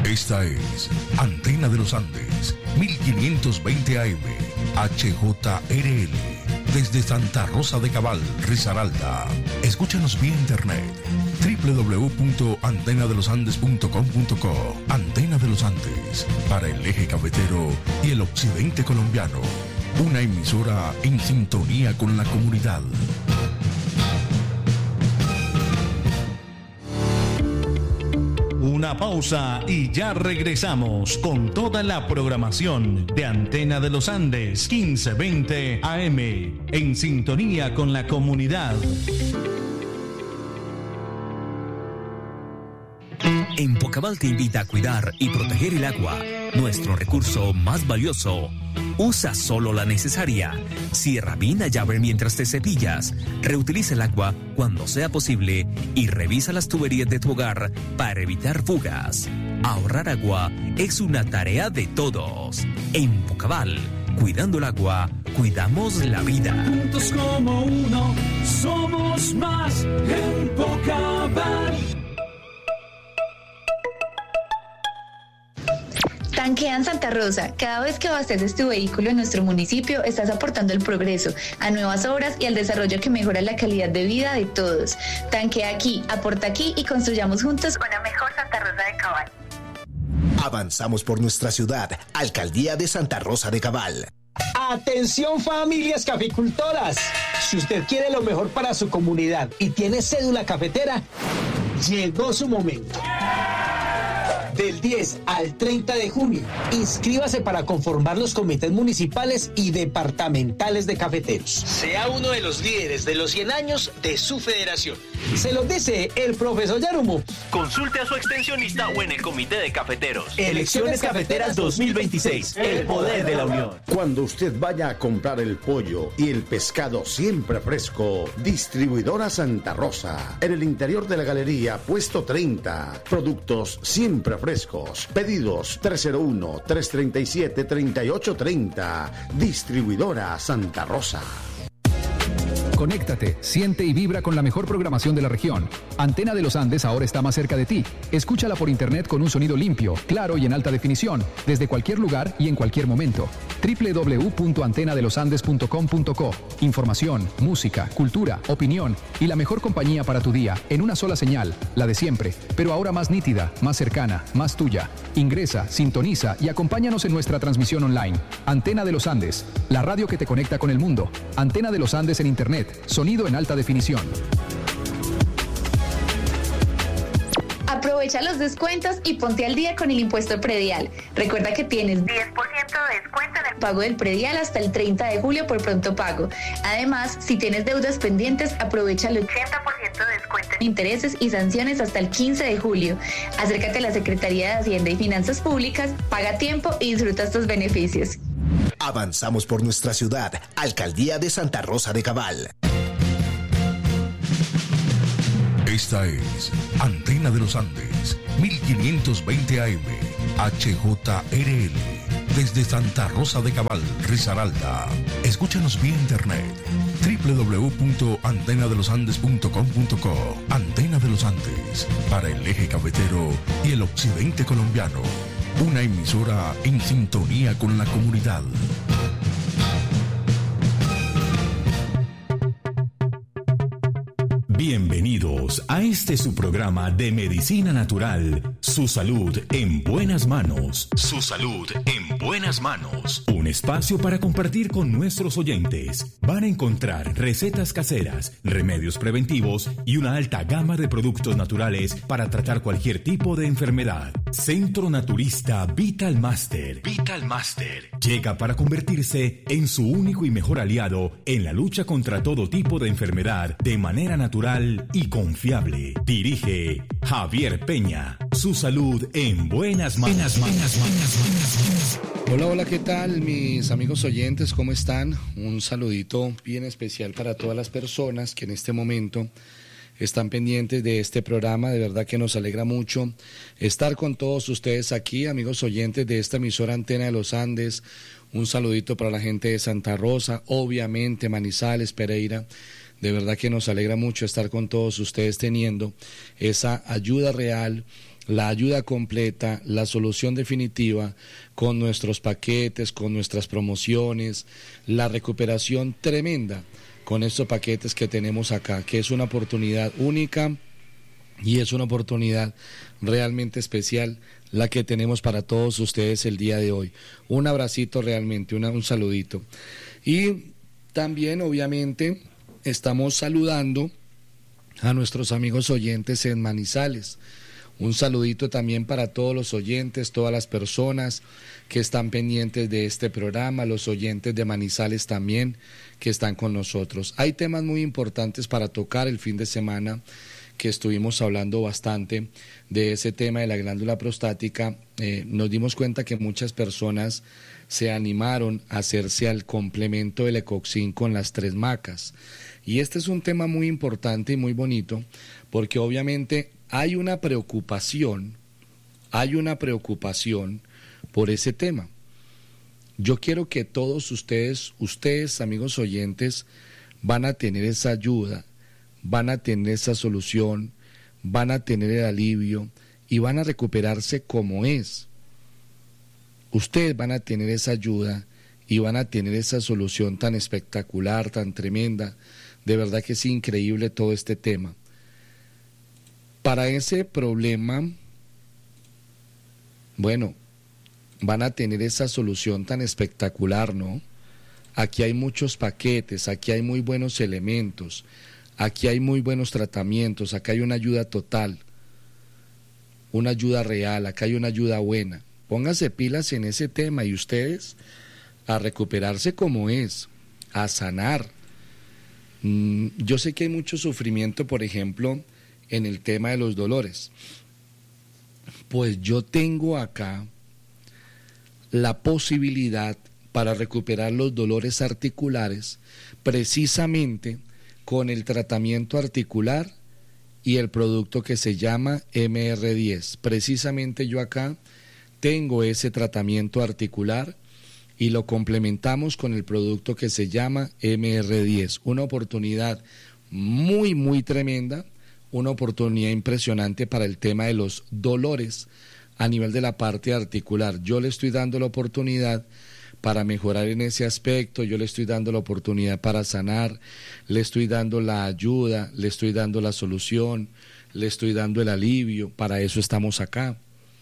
Esta es Antena de los Andes, 1520 AM, HJRL, desde Santa Rosa de Cabal, Risaralda. Escúchanos vía internet, www.antenadelosandes.com.co. Antena de los Andes, para el eje cafetero y el occidente colombiano. Una emisora en sintonía con la comunidad. Una pausa y ya regresamos con toda la programación de Antena de los Andes 1520 AM, en sintonía con la comunidad. Empocabal te invita a cuidar y proteger el agua, nuestro recurso más valioso. Usa solo la necesaria. Cierra bien la llave mientras te cepillas. Reutiliza el agua cuando sea posible y revisa las tuberías de tu hogar para evitar fugas. Ahorrar agua es una tarea de todos. En Pocabal, cuidando el agua, cuidamos la vida. Juntos como uno, somos más en Pocabal. Tanquea en Santa Rosa. Cada vez que abasteces tu vehículo en nuestro municipio, estás aportando al progreso, a nuevas obras y al desarrollo que mejora la calidad de vida de todos. Tanquea aquí, aporta aquí y construyamos juntos una mejor Santa Rosa de Cabal. Avanzamos por nuestra ciudad. Alcaldía de Santa Rosa de Cabal. Atención, familias caficultoras. Si usted quiere lo mejor para su comunidad y tiene cédula cafetera, llegó su momento. Del 10 al 30 de junio, inscríbase para conformar los comités municipales y departamentales de cafeteros. Sea uno de los líderes de los 100 años de su federación. Se lo dice el profesor Yarumo. Consulte a su extensionista o en el comité de cafeteros. Elecciones Cafeteras 2026, el poder de la unión. Cuando usted vaya a comprar el pollo y el pescado siempre fresco, Distribuidora Santa Rosa. En el interior de la galería, puesto 30. Productos siempre frescos. Pedidos 301-337-3830. Distribuidora Santa Rosa. Conéctate, siente y vibra con la mejor programación de la región. Antena de los Andes ahora está más cerca de ti. Escúchala por internet con un sonido limpio, claro y en alta definición, desde cualquier lugar y en cualquier momento. www.antenadelosandes.com.co. Información, música, cultura, opinión y la mejor compañía para tu día en una sola señal, la de siempre, pero ahora más nítida, más cercana, más tuya. Ingresa, sintoniza y acompáñanos en nuestra transmisión online. Antena de los Andes, la radio que te conecta con el mundo. Antena de los Andes en internet. Sonido en alta definición. Aprovecha los descuentos y ponte al día con el impuesto predial. Recuerda que tienes 10% de descuento en el pago del predial hasta el 30 de julio por pronto pago. Además, si tienes deudas pendientes, aprovecha el 80% de descuento en intereses y sanciones hasta el 15 de julio. Acércate a la Secretaría de Hacienda y Finanzas Públicas, paga a tiempo y disfruta estos beneficios. Avanzamos por nuestra ciudad. Alcaldía de Santa Rosa de Cabal. Esta es Antena de los Andes, 1520 AM, HJRL, desde Santa Rosa de Cabal, Risaralda. Escúchanos vía internet, www.antenadelosandes.com.co. Antena de los Andes, para el eje cafetero y el occidente colombiano. Una emisora en sintonía con la comunidad. Bienvenidos a este su programa de medicina natural, Su Salud en Buenas Manos. Su Salud en Buenas Manos. Un espacio para compartir con nuestros oyentes. Van a encontrar recetas caseras, remedios preventivos y una alta gama de productos naturales para tratar cualquier tipo de enfermedad. Centro Naturista Vital Master. Vital Master llega para convertirse en su único y mejor aliado en la lucha contra todo tipo de enfermedad de manera natural y confiable. Dirige Javier Peña. Su salud en buenas manos. Hola, hola, ¿qué tal mis amigos oyentes? ¿Cómo están? Un saludito bien especial para todas las personas que en este momento están pendientes de este programa. De verdad que nos alegra mucho estar con todos ustedes aquí, amigos oyentes de esta emisora Antena de los Andes. Un saludito para la gente de Santa Rosa, obviamente Manizales, Pereira. De verdad que nos alegra mucho estar con todos ustedes teniendo esa ayuda real, la ayuda completa, la solución definitiva, con nuestros paquetes, con nuestras promociones, la recuperación tremenda con estos paquetes que tenemos acá, que es una oportunidad única y es una oportunidad realmente especial la que tenemos para todos ustedes el día de hoy. Un abracito realmente, un saludito. Y también obviamente estamos saludando a nuestros amigos oyentes en Manizales. Un saludito también para todos los oyentes, todas las personas que están pendientes de este programa, los oyentes de Manizales también que están con nosotros. Hay temas muy importantes para tocar el fin de semana, que estuvimos hablando bastante de ese tema de la glándula prostática. Nos dimos cuenta que muchas personas se animaron a hacerse al complemento del Ecoxin con las 3 macas. Y este es un tema muy importante y muy bonito, porque obviamente hay una preocupación por ese tema. Yo quiero que todos ustedes amigos oyentes, van a tener esa ayuda, van a tener esa solución, van a tener el alivio y van a recuperarse como es. Ustedes van a tener esa ayuda y van a tener esa solución tan espectacular, tan tremenda. De verdad que es increíble todo este tema. Para ese problema, bueno, van a tener esa solución tan espectacular, ¿no? Aquí hay muchos paquetes, aquí hay muy buenos elementos, aquí hay muy buenos tratamientos, acá hay una ayuda total, una ayuda real, acá hay una ayuda buena. Pónganse pilas en ese tema y ustedes a recuperarse como es, a sanar. Yo sé que hay mucho sufrimiento, por ejemplo, en el tema de los dolores. Pues yo tengo acá la posibilidad para recuperar los dolores articulares precisamente con el tratamiento articular y el producto que se llama MR10. Precisamente yo acá tengo ese tratamiento articular y lo complementamos con el producto que se llama MR10. Una oportunidad muy, muy tremenda, una oportunidad impresionante para el tema de los dolores a nivel de la parte articular. Yo le estoy dando la oportunidad para mejorar en ese aspecto, yo le estoy dando la oportunidad para sanar, le estoy dando la ayuda, le estoy dando la solución, le estoy dando el alivio, para eso estamos acá.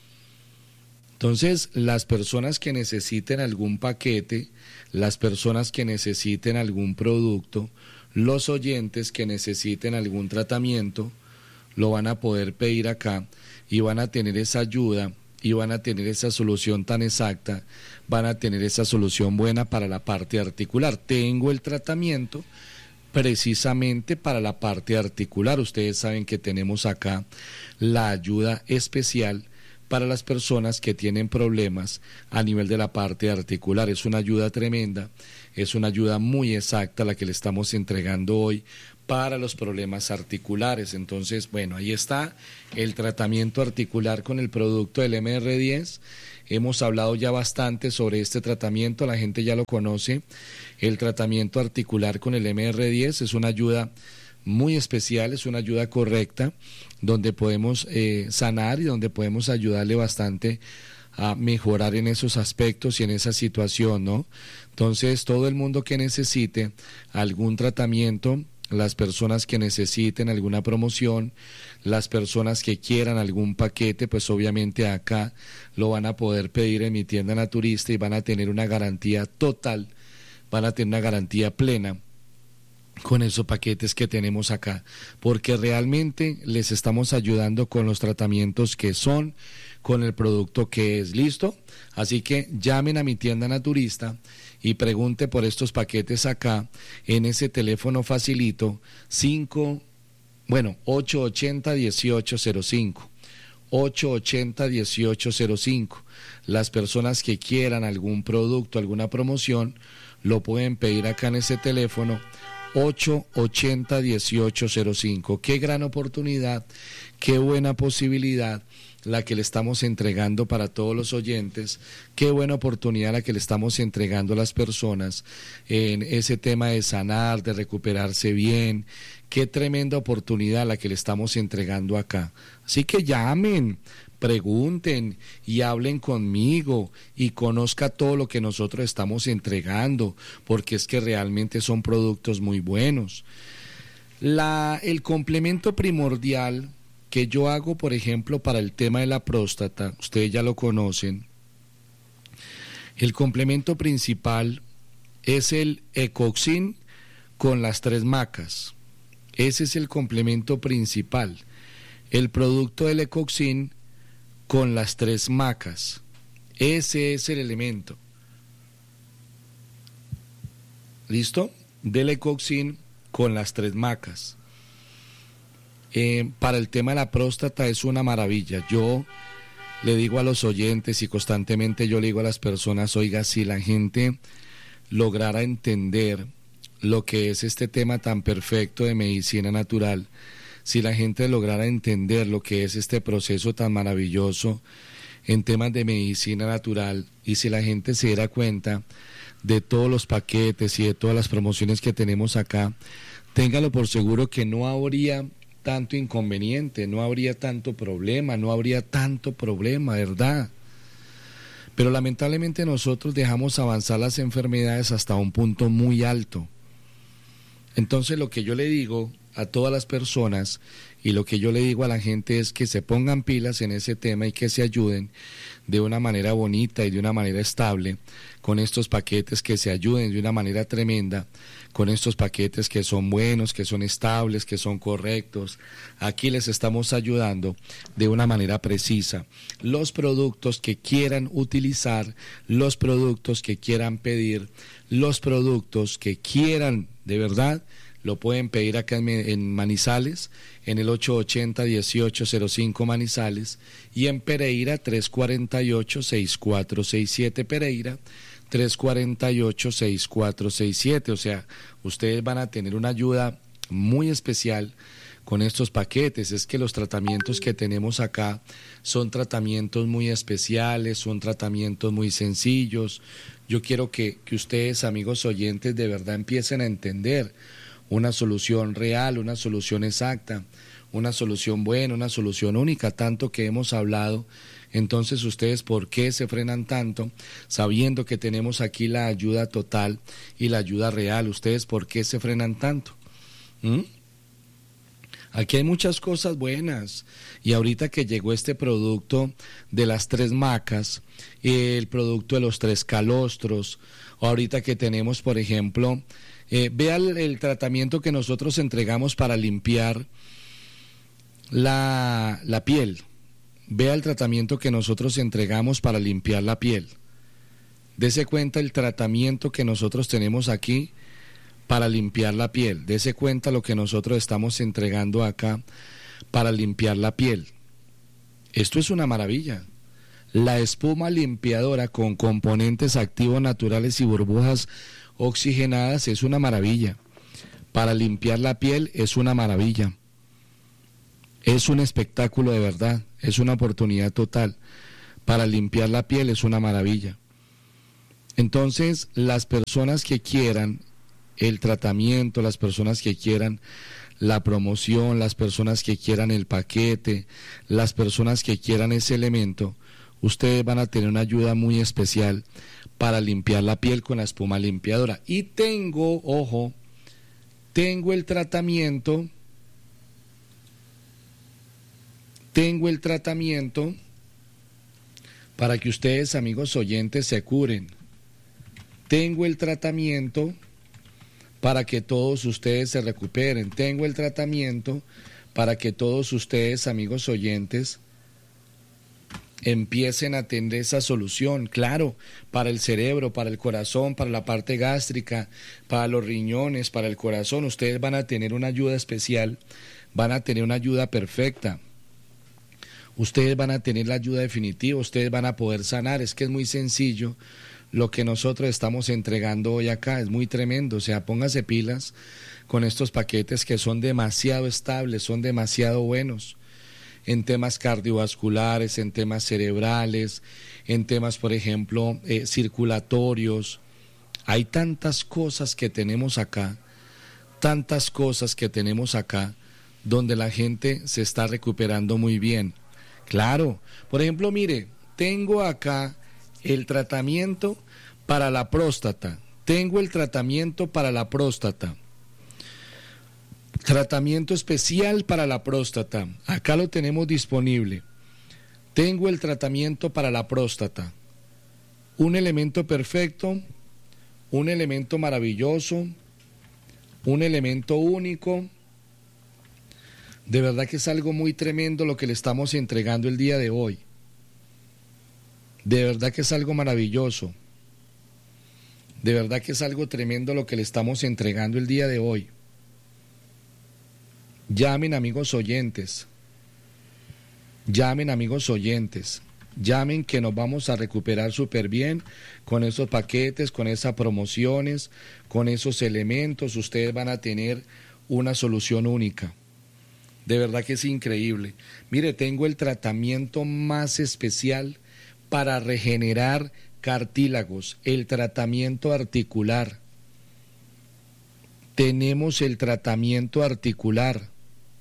Entonces, las personas que necesiten algún paquete, las personas que necesiten algún producto, los oyentes que necesiten algún tratamiento, lo van a poder pedir acá y van a tener esa ayuda y van a tener esa solución tan exacta, van a tener esa solución buena para la parte articular. Tengo el tratamiento precisamente para la parte articular. Ustedes saben que tenemos acá la ayuda especial para las personas que tienen problemas a nivel de la parte articular. Es una ayuda tremenda, es una ayuda muy exacta la que le estamos entregando hoy para los problemas articulares. Entonces, bueno, ahí está el tratamiento articular con el producto del MR10. Hemos hablado ya bastante sobre este tratamiento, la gente ya lo conoce. El tratamiento articular con el MR10 es una ayuda muy especial, es una ayuda correcta, donde podemos sanar y donde podemos ayudarle bastante a mejorar en esos aspectos y en esa situación, ¿no? Entonces, todo el mundo que necesite algún tratamiento, las personas que necesiten alguna promoción, las personas que quieran algún paquete, pues obviamente acá lo van a poder pedir en mi tienda naturista y van a tener una garantía total, van a tener una garantía plena con esos paquetes que tenemos acá, porque realmente les estamos ayudando con los tratamientos que son, con el producto que es. ¿Listo? Así que llamen a mi tienda naturista y pregunte por estos paquetes acá en ese teléfono facilito 880-1805 880-1805. Las personas que quieran algún producto, alguna promoción, lo pueden pedir acá en ese teléfono 880-1805. Qué gran oportunidad, qué buena posibilidad la que le estamos entregando para todos los oyentes, qué buena oportunidad la que le estamos entregando a las personas en ese tema de sanar, de recuperarse bien, qué tremenda oportunidad la que le estamos entregando acá. Así que llamen pregunten y hablen conmigo y conozca todo lo que nosotros estamos entregando, porque es que realmente son productos muy buenos. El complemento primordial que yo hago, por ejemplo, para el tema de la próstata, ustedes ya lo conocen, el complemento principal es el Ecoxin con las 3 macas. Ese es el complemento principal, el producto del Ecoxin con las 3 macas. Ese es el elemento. ¿Listo? Del Ecoxin con las 3 macas. Para el tema de la próstata es una maravilla. Yo le digo a los oyentes y constantemente yo le digo a las personas, oiga, si la gente lograra entender lo que es este tema tan perfecto de medicina natural, si la gente lograra entender lo que es este proceso tan maravilloso en temas de medicina natural, y si la gente se diera cuenta de todos los paquetes y de todas las promociones que tenemos acá, téngalo por seguro que no habría tanto inconveniente, no habría tanto problema, ¿verdad? Pero lamentablemente nosotros dejamos avanzar las enfermedades hasta un punto muy alto. Entonces lo que yo le digo a todas las personas y lo que yo le digo a la gente es que se pongan pilas en ese tema y que se ayuden de una manera bonita y de una manera estable con estos paquetes, que se ayuden de una manera tremenda con estos paquetes que son buenos, que son estables, que son correctos. Aquí les estamos ayudando de una manera precisa. Los productos que quieran utilizar, los productos que quieran pedir, los productos que quieran de verdad, lo pueden pedir acá en Manizales, en el 880-1805 Manizales, y en Pereira 348-6467 Pereira, 348-6467. O sea, ustedes van a tener una ayuda muy especial con estos paquetes. Es que los tratamientos que tenemos acá son tratamientos muy especiales, son tratamientos muy sencillos. Yo quiero que ustedes, amigos oyentes, de verdad empiecen a entender una solución real, una solución exacta, una solución buena, una solución única, tanto que hemos hablado. Entonces, ustedes, ¿por qué se frenan tanto sabiendo que tenemos aquí la ayuda total y la ayuda real? ¿Ustedes por qué se frenan tanto? Aquí hay muchas cosas buenas, y ahorita que llegó este producto de las 3 macas, el producto de los 3 calostros, o ahorita que tenemos, por ejemplo, vea el tratamiento que nosotros entregamos para limpiar la piel. Vea el tratamiento que nosotros entregamos para limpiar la piel. Dese cuenta el tratamiento que nosotros tenemos aquí para limpiar la piel. Dese cuenta lo que nosotros estamos entregando acá para limpiar la piel. Esto es una maravilla. La espuma limpiadora con componentes activos naturales y burbujas oxigenadas es una maravilla. Para limpiar la piel es una maravilla. Es un espectáculo de verdad, es una oportunidad total. Para limpiar la piel es una maravilla. Entonces, las personas que quieran el tratamiento, las personas que quieran la promoción, las personas que quieran el paquete, las personas que quieran ese elemento, ustedes van a tener una ayuda muy especial para limpiar la piel con la espuma limpiadora. Y tengo el tratamiento para que ustedes, amigos oyentes, se curen. Tengo el tratamiento para que todos ustedes se recuperen. Tengo el tratamiento para que todos ustedes, amigos oyentes, empiecen a tener esa solución. Claro, para el cerebro, para el corazón, para la parte gástrica, para los riñones, para el corazón, ustedes van a tener una ayuda especial, van a tener una ayuda perfecta. Ustedes van a tener la ayuda definitiva, ustedes van a poder sanar. Es que es muy sencillo lo que nosotros estamos entregando hoy acá, es muy tremendo. O sea, póngase pilas con estos paquetes que son demasiado estables, son demasiado buenos en temas cardiovasculares, en temas cerebrales, en temas, por ejemplo, circulatorios. Hay tantas cosas que tenemos acá, donde la gente se está recuperando muy bien. Claro. Por ejemplo, mire, tengo acá el tratamiento para la próstata. Tengo el tratamiento para la próstata. Tratamiento especial para la próstata. Acá lo tenemos disponible. Tengo el tratamiento para la próstata. Un elemento perfecto, un elemento maravilloso, un elemento único. De verdad que es algo muy tremendo lo que le estamos entregando el día de hoy. De verdad que es algo maravilloso. De verdad que es algo tremendo lo que le estamos entregando el día de hoy. Llamen, amigos oyentes. Llamen, amigos oyentes. Llamen, que nos vamos a recuperar súper bien con esos paquetes, con esas promociones, con esos elementos. Ustedes van a tener una solución única. De verdad que es increíble. Mire, tengo el tratamiento más especial para regenerar cartílagos, el tratamiento articular. Tenemos el tratamiento articular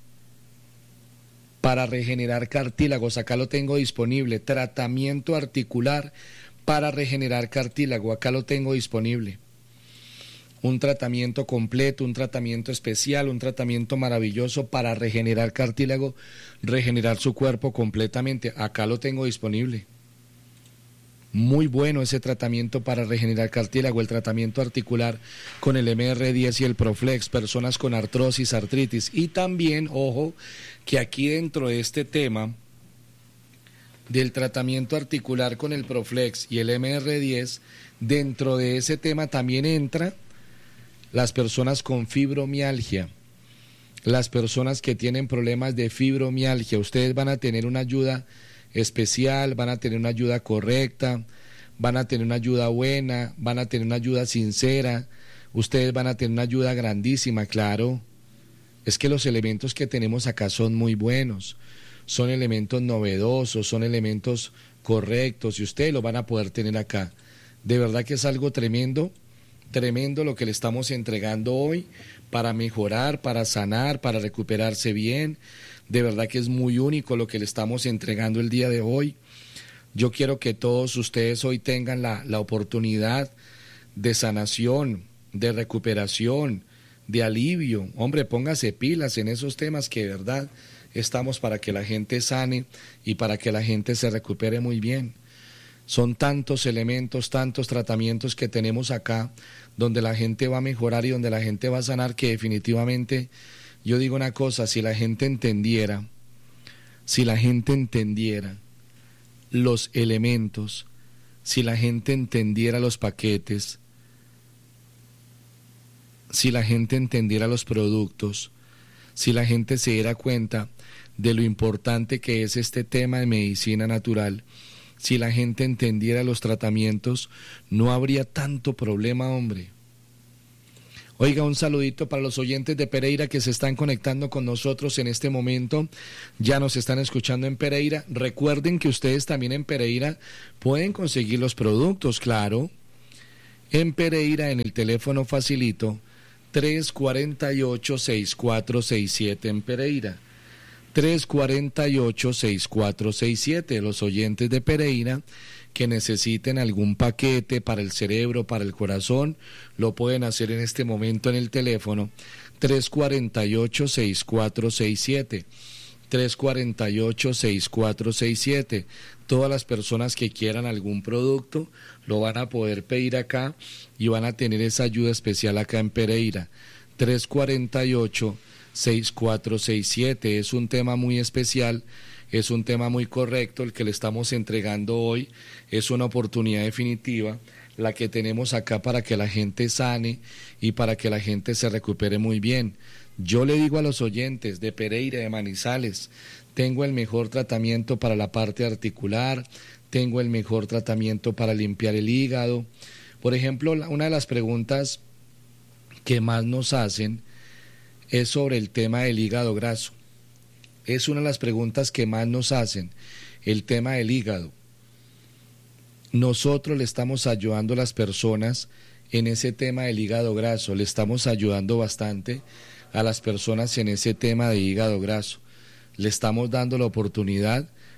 para regenerar cartílagos. Acá lo tengo disponible. Tratamiento articular para regenerar cartílago. Acá lo tengo disponible. Un tratamiento completo, un tratamiento especial, un tratamiento maravilloso para regenerar cartílago, regenerar su cuerpo completamente. Acá lo tengo disponible. Muy bueno ese tratamiento para regenerar cartílago, el tratamiento articular con el MR10 y el Proflex, personas con artrosis, artritis. Y también, ojo, que aquí dentro de este tema del tratamiento articular con el Proflex y el MR10, dentro de ese tema también entra las personas con fibromialgia, las personas que tienen problemas de fibromialgia. Ustedes van a tener una ayuda especial, van a tener una ayuda correcta, van a tener una ayuda buena, van a tener una ayuda sincera, ustedes van a tener una ayuda grandísima, claro. Es que los elementos que tenemos acá son muy buenos, son elementos novedosos, son elementos correctos y ustedes lo van a poder tener acá. De verdad que es algo tremendo, tremendo lo que le estamos entregando hoy para mejorar, para sanar, para recuperarse bien. De verdad que es muy único lo que le estamos entregando el día de hoy. Yo quiero que todos ustedes hoy tengan la oportunidad de sanación, de recuperación, de alivio. Hombre, póngase pilas en esos temas que de verdad estamos para que la gente sane y para que la gente se recupere muy bien. Son tantos elementos, tantos tratamientos que tenemos acá, donde la gente va a mejorar y donde la gente va a sanar, que definitivamente, yo digo una cosa, si la gente entendiera los elementos, si la gente entendiera los paquetes, si la gente entendiera los productos, si la gente se diera cuenta de lo importante que es este tema de medicina natural, si la gente entendiera los tratamientos, no habría tanto problema, hombre. Oiga, un saludito para los oyentes de Pereira que se están conectando con nosotros en este momento. Ya nos están escuchando en Pereira. Recuerden que ustedes también en Pereira pueden conseguir los productos, claro. En Pereira, en el teléfono facilito, 348-6467 en Pereira. 348-6467. Los oyentes de Pereira que necesiten algún paquete para el cerebro, para el corazón, lo pueden hacer en este momento en el teléfono 348-6467. 348-6467. Todas las personas que quieran algún producto lo van a poder pedir acá y van a tener esa ayuda especial acá en Pereira. 348-6467. Es un tema muy especial, es un tema muy correcto el que le estamos entregando hoy. Es una oportunidad definitiva la que tenemos acá para que la gente sane y para que la gente se recupere muy bien. Yo le digo a los oyentes de Pereira, de Manizales, tengo el mejor tratamiento para la parte articular, tengo el mejor tratamiento para limpiar el hígado. Por ejemplo, una de las preguntas que más nos hacen es sobre el tema del hígado graso. Es una de las preguntas que más nos hacen, el tema del hígado. Nosotros le estamos ayudando a las personas en ese tema del hígado graso, le estamos ayudando bastante a las personas en ese tema de hígado graso. Le estamos dando la oportunidad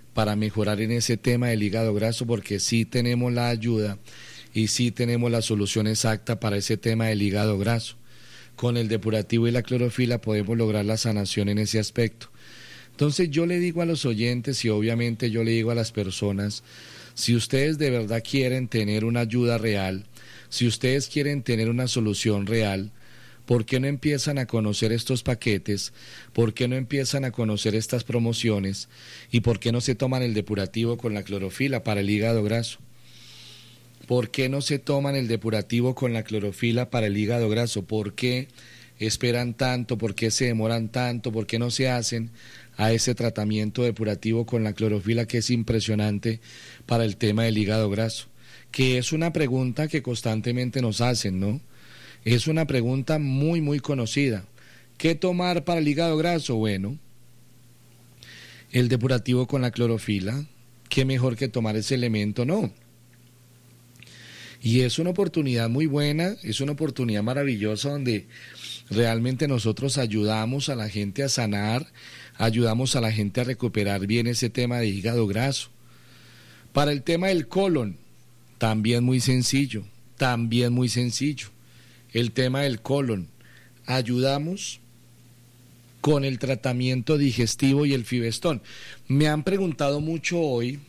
para mejorar en ese tema del hígado graso, porque sí tenemos la ayuda y sí tenemos la solución exacta para ese tema del hígado graso. Con el depurativo y la clorofila podemos lograr la sanación en ese aspecto. Entonces yo le digo a los oyentes y obviamente yo le digo a las personas, si ustedes de verdad quieren tener una ayuda real, si ustedes quieren tener una solución real, ¿por qué no empiezan a conocer estos paquetes? ¿Por qué no empiezan a conocer estas promociones? ¿Y por qué no se toman el depurativo con la clorofila para el hígado graso? ¿Por qué no se toman el depurativo con la clorofila para el hígado graso? ¿Por qué esperan tanto? ¿Por qué se demoran tanto? ¿Por qué no se hacen a ese tratamiento depurativo con la clorofila que es impresionante para el tema del hígado graso? Que es una pregunta que constantemente nos hacen, ¿no? Es una pregunta muy, muy conocida. ¿Qué tomar para el hígado graso? Bueno, el depurativo con la clorofila. ¿Qué mejor que tomar ese elemento? No. Y es una oportunidad muy buena, es una oportunidad maravillosa donde realmente nosotros ayudamos a la gente a sanar, ayudamos a la gente a recuperar bien ese tema de hígado graso. Para el tema del colon, también muy sencillo, también muy sencillo. El tema del colon, ayudamos con el tratamiento digestivo y el fibestón. Me han preguntado mucho hoy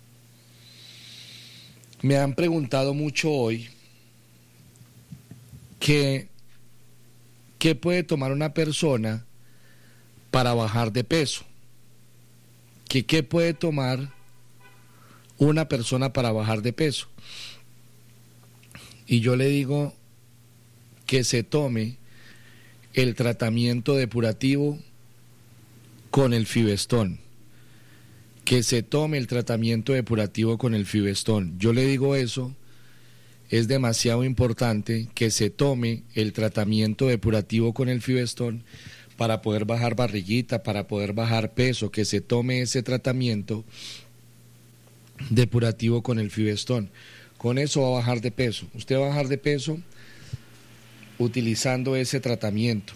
qué puede tomar una persona para bajar de peso. ¿Qué puede tomar una persona para bajar de peso? Y yo le digo que se tome el tratamiento depurativo con el fibestón. Que se tome el tratamiento depurativo con el fibestón. Yo le digo eso, es demasiado importante que se tome el tratamiento depurativo con el fibestón para poder bajar barriguita, para poder bajar peso, que se tome ese tratamiento depurativo con el fibestón. Con eso va a bajar de peso. Usted va a bajar de peso utilizando ese tratamiento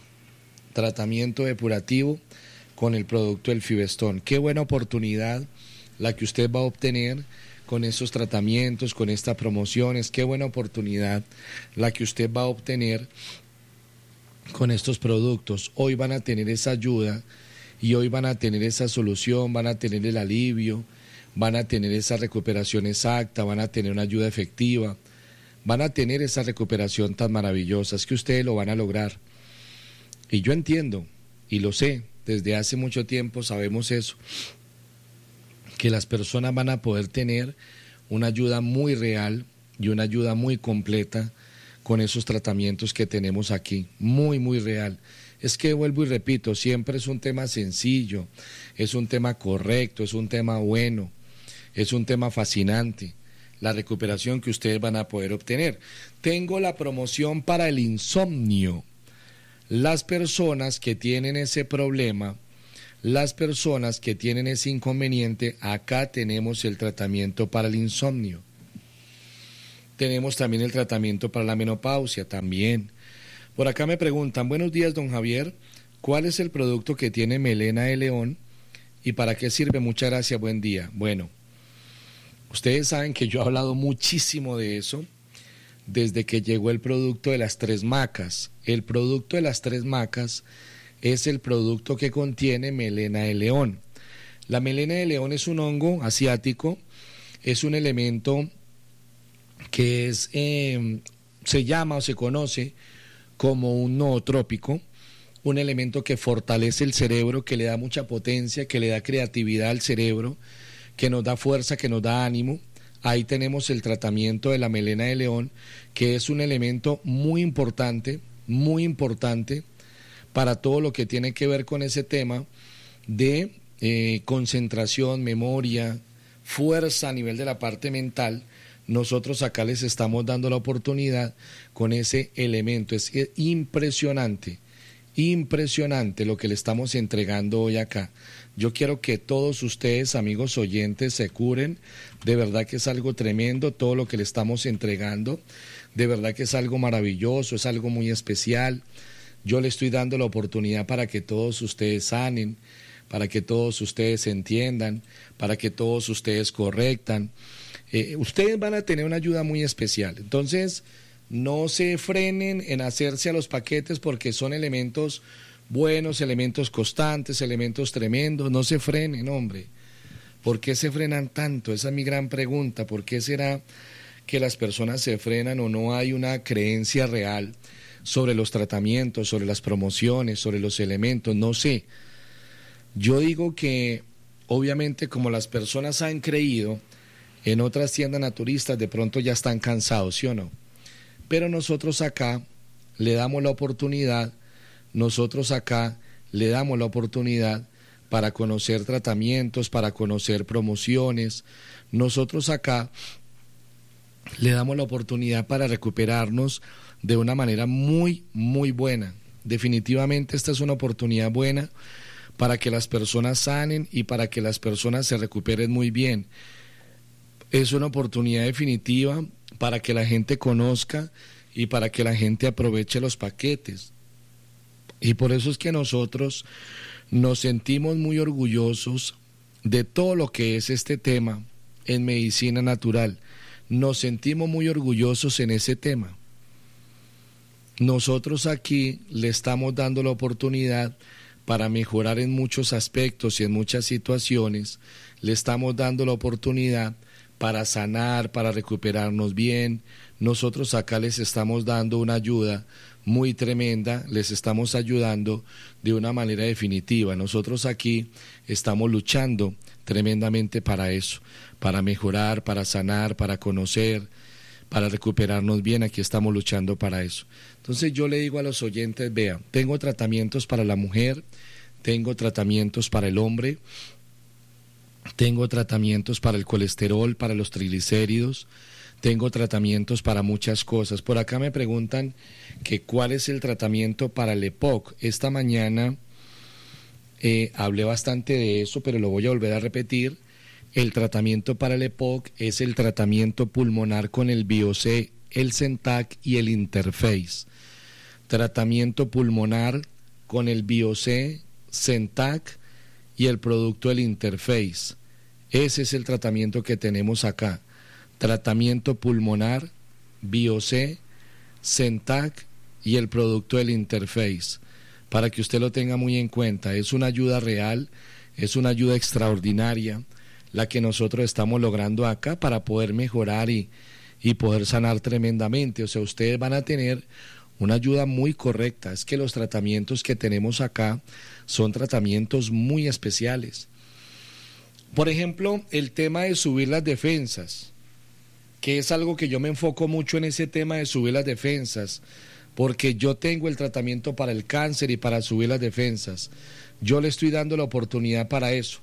depurativo con el producto del fibestón. Qué buena oportunidad la que usted va a obtener con esos tratamientos, con estas promociones. Qué buena oportunidad la que usted va a obtener con estos productos. Hoy van a tener esa ayuda y hoy van a tener esa solución, van a tener el alivio, van a tener esa recuperación exacta, van a tener una ayuda efectiva, van a tener esa recuperación tan maravillosa. Es que ustedes lo van a lograr. Y yo entiendo y lo sé. Desde hace mucho tiempo sabemos eso, que las personas van a poder tener una ayuda muy real y una ayuda muy completa con esos tratamientos que tenemos aquí, muy, muy real. Es que vuelvo y repito, siempre es un tema sencillo, es un tema correcto, es un tema bueno, es un tema fascinante, la recuperación que ustedes van a poder obtener. Tengo la promoción para el insomnio. Las personas que tienen ese problema, las personas que tienen ese inconveniente, acá tenemos el tratamiento para el insomnio. Tenemos también el tratamiento para la menopausia, también. Por acá me preguntan, buenos días, don Javier, ¿cuál es el producto que tiene melena de león y para qué sirve? Muchas gracias, buen día. Bueno, ustedes saben que yo he hablado muchísimo de eso desde que llegó el producto de las 3 macas. El producto de las 3 macas es el producto que contiene melena de león. La melena de león es un hongo asiático, es un elemento que es, se llama o se conoce como un nootrópico, un elemento que fortalece el cerebro, que le da mucha potencia, que le da creatividad al cerebro, que nos da fuerza, que nos da ánimo. Ahí tenemos el tratamiento de la melena de león, que es un elemento muy importante para todo lo que tiene que ver con ese tema de concentración, memoria, fuerza a nivel de la parte mental. Nosotros acá les estamos dando la oportunidad con ese elemento. Es impresionante lo que le estamos entregando hoy acá. Yo quiero que todos ustedes, amigos oyentes, se curen. De verdad que es algo tremendo todo lo que le estamos entregando. De verdad que es algo maravilloso, es algo muy especial. Yo le estoy dando la oportunidad para que todos ustedes sanen, para que todos ustedes entiendan, para que todos ustedes correctan. Ustedes van a tener una ayuda muy especial. Entonces, no se frenen en hacerse a los paquetes porque son elementos buenos, elementos constantes, elementos tremendos. No se frenen, hombre. ¿Por qué se frenan tanto? Esa es mi gran pregunta. ¿Por qué será que las personas se frenan o no hay una creencia real sobre los tratamientos, sobre las promociones, sobre los elementos? No sé. Yo digo que obviamente como las personas han creído en otras tiendas naturistas, de pronto ya están cansados, ¿sí o no? Pero nosotros acá le damos la oportunidad, para conocer tratamientos, para conocer promociones. Nosotros acá le damos la oportunidad para recuperarnos de una manera muy, muy buena. Definitivamente esta es una oportunidad buena para que las personas sanen y para que las personas se recuperen muy bien. Es una oportunidad definitiva para que la gente conozca y para que la gente aproveche los paquetes. Y por eso es que nosotros nos sentimos muy orgullosos de todo lo que es este tema en medicina natural. Nos sentimos muy orgullosos en ese tema. Nosotros aquí le estamos dando la oportunidad para mejorar en muchos aspectos y en muchas situaciones. Le estamos dando la oportunidad para sanar, para recuperarnos bien. Nosotros acá les estamos dando una ayuda muy tremenda, les estamos ayudando de una manera definitiva. Nosotros aquí estamos luchando tremendamente para eso, para mejorar, para sanar, para conocer, para recuperarnos bien. Aquí estamos luchando para eso. Entonces yo le digo a los oyentes, vean, tengo tratamientos para la mujer, tengo tratamientos para el hombre, tengo tratamientos para el colesterol, para los triglicéridos, tengo tratamientos para muchas cosas. Por acá me preguntan que cuál es el tratamiento para el EPOC. Esta mañana hablé bastante de eso, pero lo voy a volver a repetir. El tratamiento para el EPOC es el tratamiento pulmonar con el BioC, el Centac y el Interface. Tratamiento pulmonar con el BioC, Centac y el producto del Interface. Ese es el tratamiento que tenemos acá. Tratamiento pulmonar, BioC, Centac y el producto del Interface. Para que usted lo tenga muy en cuenta. Es una ayuda real, es una ayuda extraordinaria la que nosotros estamos logrando acá para poder mejorar y poder sanar tremendamente. O sea, ustedes van a tener una ayuda muy correcta. Es que los tratamientos que tenemos acá son tratamientos muy especiales. Por ejemplo, el tema de subir las defensas, que es algo que yo me enfoco mucho en ese tema de subir las defensas, porque yo tengo el tratamiento para el cáncer y para subir las defensas. Yo le estoy dando la oportunidad para eso,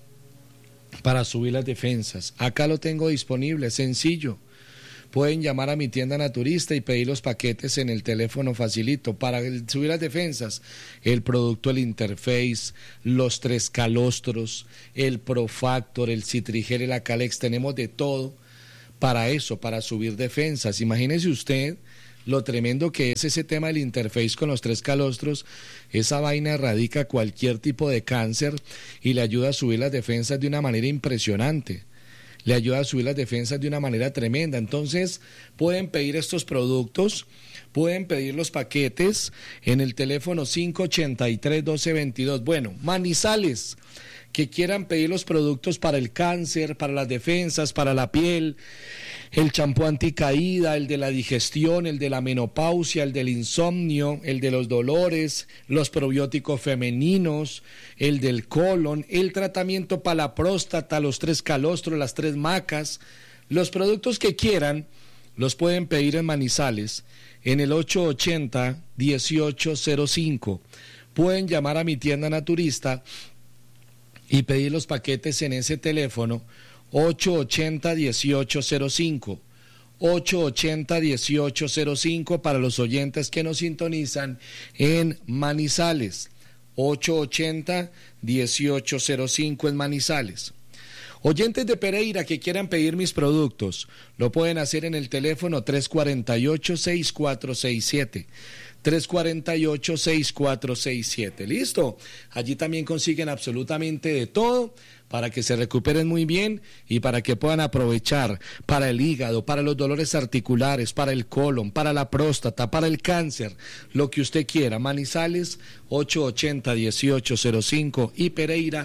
para subir las defensas. Acá lo tengo disponible, sencillo. Pueden llamar a mi tienda naturista y pedir los paquetes en el teléfono facilito. Para subir las defensas, el producto, el Interface, los 3 calostros, el Profactor, el Citrigel, el Acalex, tenemos de todo para eso, para subir defensas. Imagínese usted lo tremendo que es ese tema del Interface con los 3 calostros. Esa vaina erradica cualquier tipo de cáncer y le ayuda a subir las defensas de una manera impresionante. Le ayuda a subir las defensas de una manera tremenda. Entonces, pueden pedir estos productos, pueden pedir los paquetes en el teléfono 583-1222. Bueno, Manizales, que quieran pedir los productos para el cáncer, para las defensas, para la piel, el champú anticaída, el de la digestión, el de la menopausia, el del insomnio, el de los dolores, los probióticos femeninos, el del colon, el tratamiento para la próstata, los 3 calostros, las 3 macas, los productos que quieran, los pueden pedir en Manizales, en el 880-1805. Pueden llamar a mi tienda naturista y pedir los paquetes en ese teléfono 880-1805, 880-1805 para los oyentes que nos sintonizan en Manizales, 880-1805 en Manizales. Oyentes de Pereira que quieran pedir mis productos, lo pueden hacer en el teléfono 348-6467, 348-6467. ¿Listo? Allí también consiguen absolutamente de todo para que se recuperen muy bien y para que puedan aprovechar para el hígado, para los dolores articulares, para el colon, para la próstata, para el cáncer, lo que usted quiera. Manizales 880-1805 y Pereira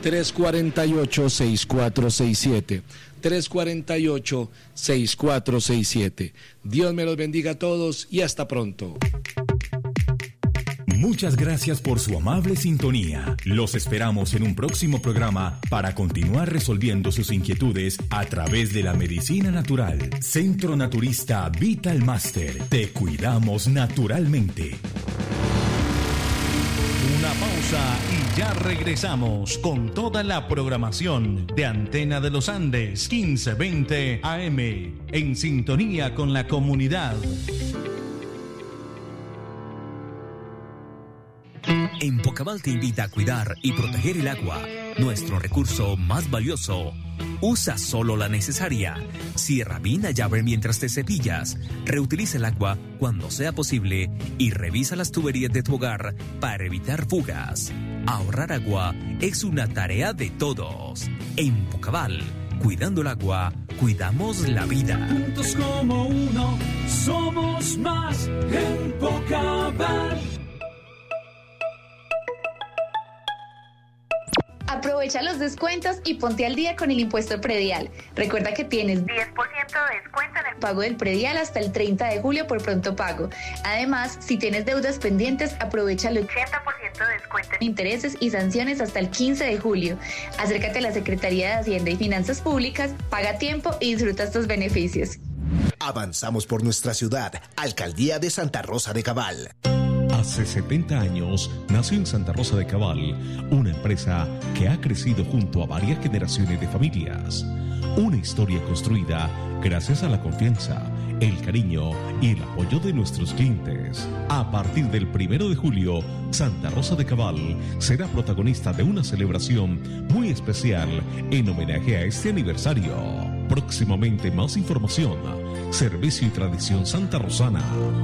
348-6467. 348-6467. Dios me los bendiga a todos y hasta pronto. Muchas gracias por su amable sintonía. Los esperamos en un próximo programa para continuar resolviendo sus inquietudes a través de la medicina natural. Centro Naturista Vital Master. Te cuidamos naturalmente. Una pausa y ya regresamos con toda la programación de Antena de los Andes 1520 AM en sintonía con la comunidad. Empocabal te invita a cuidar y proteger el agua, nuestro recurso más valioso. Usa solo la necesaria. Cierra bien la llave mientras te cepillas. Reutiliza el agua cuando sea posible y revisa las tuberías de tu hogar para evitar fugas. Ahorrar agua es una tarea de todos. Empocabal, cuidando el agua, cuidamos la vida. Juntos como uno, somos más. Empocabal. Aprovecha los descuentos y ponte al día con el impuesto predial. Recuerda que tienes 10% de descuento en el pago del predial hasta el 30 de julio por pronto pago. Además, si tienes deudas pendientes, aprovecha el 80% de descuento en intereses y sanciones hasta el 15 de julio. Acércate a la Secretaría de Hacienda y Finanzas Públicas, paga a tiempo y disfruta estos beneficios. Avanzamos por nuestra ciudad. Alcaldía de Santa Rosa de Cabal. Hace 70 años nació en Santa Rosa de Cabal una empresa que ha crecido junto a varias generaciones de familias. Una historia construida gracias a la confianza, el cariño y el apoyo de nuestros clientes. A partir del 1 de julio, Santa Rosa de Cabal será protagonista de una celebración muy especial en homenaje a este aniversario. Próximamente más información. Servicio y tradición santarrosana.